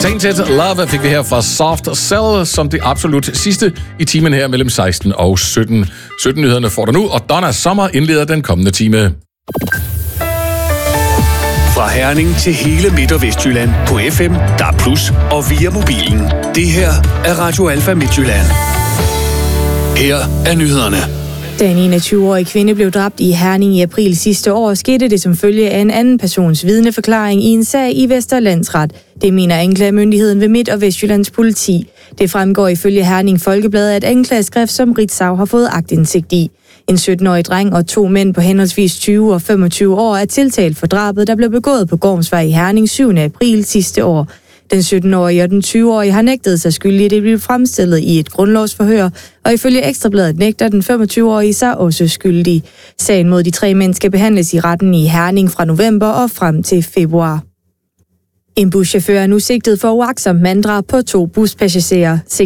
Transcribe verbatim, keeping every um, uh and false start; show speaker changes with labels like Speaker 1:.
Speaker 1: Tainted Love fik vi her fra Soft Cell som det absolut sidste i timen her mellem seksten og sytten. sytten nyhederne får du nu, og Donna Sommer indleder den kommende time.
Speaker 2: Fra Herning til hele Midt- og Vestjylland på F M, D A B plus, og via mobilen. Det her er Radio Alfa Midtjylland. Her er nyhederne.
Speaker 3: Da en enogtyve-årig kvinde blev dræbt i Herning i april sidste år, skete det som følge af en anden persons vidneforklaring i en sag i Vesterlandsret. Det mener anklagemyndigheden ved Midt- og Vestjyllands politi. Det fremgår ifølge Herning Folkeblad af et anklageskrift, som Ritzau har fået aktindsigt i. En sytten-årig dreng og to mænd på henholdsvis tyve og femogtyve år er tiltalt for drabet, der blev begået på Gormsvej i Herning syvende april sidste år. Den sytten-årige og den tyve-årige har nægtet sig skyldige, det blev fremstillet i et grundlovsforhør, og ifølge Ekstrabladet nægter den femogtyve-årige sig også skyldig. Sagen mod de tre mænd skal behandles i retten i Herning fra november og frem til februar. En buschauffør er nu sigtet for uagtsomt manddrab på to buspassagerer.